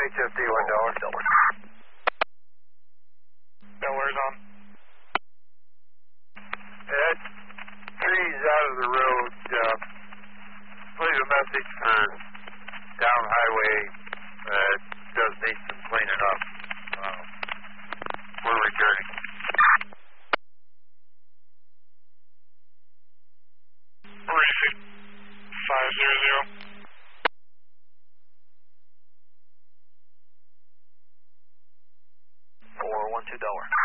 HFD, $1. Delaware's on. That tree's out of the road. Leave a message for down highway. Does need some cleaning up. We're returning. Receipt 500. 412 Delaware.